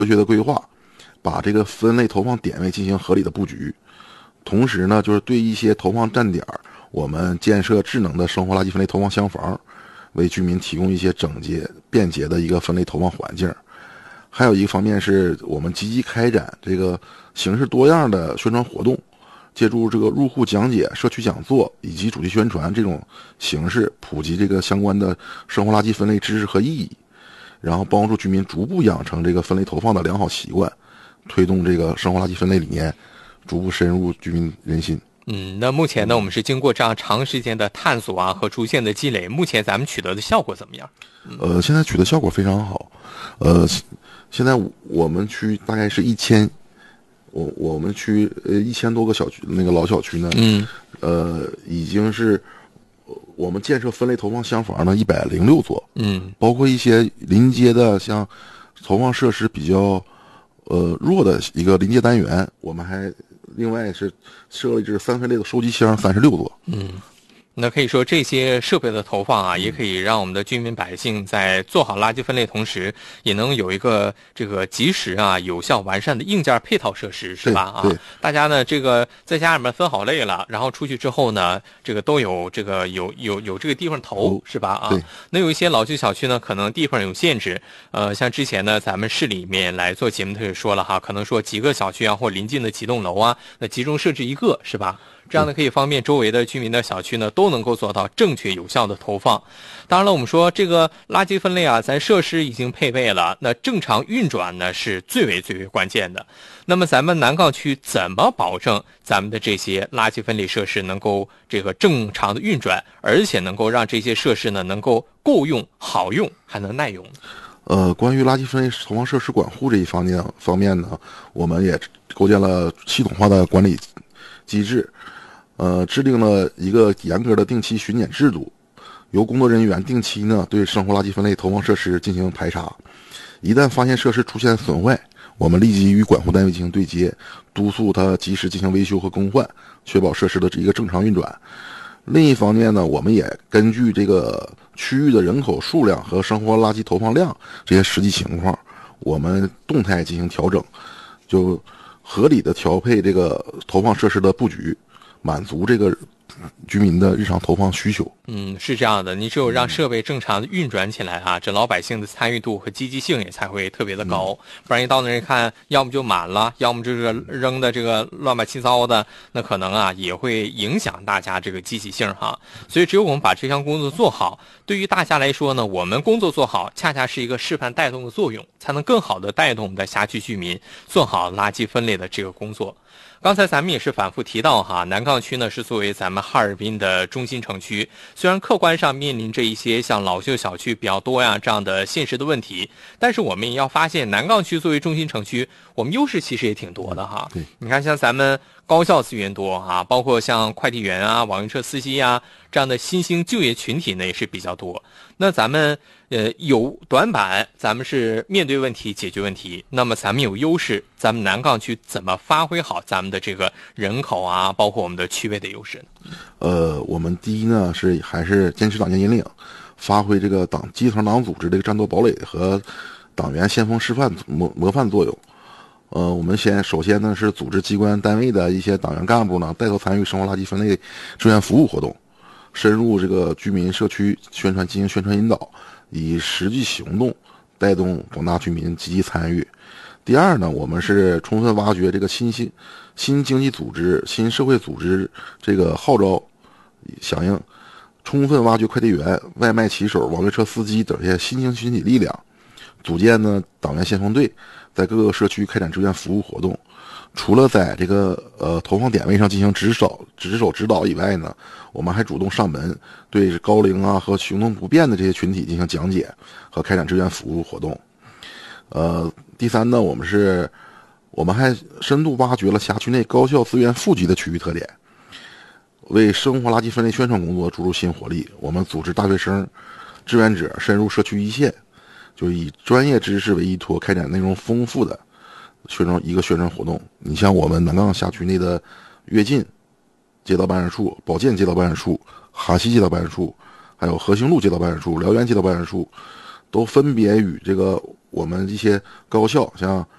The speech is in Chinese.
学的规划，把这个分类投放点位进行合理的布局。同时呢，就是对一些投放站点，我们建设智能的生活垃圾分类投放箱房，为居民提供一些整洁便捷的一个分类投放环境。还有一个方面是我们积极开展这个形式多样的宣传活动，借助这个入户讲解、社区讲座以及主题宣传这种形式，普及这个相关的生活垃圾分类知识和意义，然后帮助居民逐步养成这个分类投放的良好习惯，推动这个生活垃圾分类理念逐步深入居民人心。 那目前呢，我们是经过这样长时间的探索啊和逐渐的积累，目前咱们取得的效果怎么样？ 现在取得效果非常好。现在我们区大概是我们区1000多个小区，那个老小区呢，已经是我们建设分类投放箱房呢106座，包括一些临街的像投放设施比较弱的一个临街单元，我们还另外是设立这3分类的收集箱36座。 那可以说这些设备的投放啊，也可以让我们的居民百姓在做好垃圾分类同时，也能有一个这个及时啊、有效完善的硬件配套设施，是吧？ 对， 大家呢这个在家里面分好类了，然后出去之后呢，这个都有这个有这个地方投，是吧？那有一些老旧小区呢，可能地方有限制，像之前呢咱们市里面来做节目，他也说了哈，可能说几个小区啊或临近的几栋楼啊，那集中设置一个，是吧？这样呢，可以方便周围的居民的小区呢，都能够做到正确有效的投放。当然了，我们说这个垃圾分类啊，咱设施已经配备了，那正常运转呢是最为关键的。那么咱们南岗区怎么保证咱们的这些垃圾分类设施能够这个正常的运转，而且能够让这些设施呢能够够用、好用，还能耐用呢？ 关于垃圾分类投放设施管护这一方面呢，我们也构建了系统化的管理机制。制定了一个严格的定期巡检制度，由工作人员定期呢对生活垃圾分类投放设施进行排查，一旦发现设施出现损坏，我们立即与管护单位进行对接，督促它及时进行维修和更换，确保设施的一个正常运转。另一方面呢，我们也根据这个区域的人口数量和生活垃圾投放量这些实际情况，我们动态进行调整，就合理的调配这个投放设施的布局，满足这个居民的日常投放需求。 是这样的，你只有让设备正常的运转起来啊，这老百姓的参与度和积极性也才会特别的高。不然一到那人看，要么就满了，要么就是扔的这个乱七八糟的，那可能啊也会影响大家这个积极性哈。所以只有我们把这项工作做好，对于大家来说呢，我们工作做好，恰恰是一个示范带动的作用，才能更好的带动我们的辖区居民做好垃圾分类的这个工作。刚才咱们也是反复提到哈，南岗区呢是作为咱们哈尔滨的中心城区，虽然客观上面临着一些像老旧小区比较多呀这样的现实的问题，但是我们也要发现南岗区作为中心城区，我们优势其实也挺多的哈。你看像咱们高校资源多啊，包括像快递员啊、网约车司机啊这样的新兴就业群体呢也是比较多。那咱们有短板，咱们是面对问题解决问题，那么咱们有优势，咱们南岗区怎么发挥好咱们的这个人口啊，包括我们的区位的优势呢？ 我们第一呢还是坚持党建引领，发挥这个基层党组织这个战斗堡垒和党员先锋示范模范作用。我们首先呢是组织机关单位的一些党员干部呢带头参与生活垃圾分类志愿服务活动，深入这个居民社区进行宣传引导，以实际行动带动广大居民积极参与。第二呢，我们是充分挖掘这个新经济组织、新社会组织这个号召响应，充分挖掘快递员、外卖骑手、网约车司机等这些新兴群体力量，组建呢党员先锋队，在各个社区开展志愿服务活动。除了在这个投放点位上进行指手指导以外呢，我们还主动上门对高龄啊和行动不便的这些群体进行讲解和开展志愿服务活动。第三呢，我们还深度挖掘了辖区内高校资源富集的区域特点，为生活垃圾分类宣传工作注入新活力。我们组织大学生志愿者深入社区一线，就以专业知识为依托，开展内容丰富的宣传活动。你像我们南岗辖区内的跃进街道办事处、保健街道办事处、哈西街道办事处，还有和兴路街道办事处、辽源街道办事处，都分别与这个我们一些高校，像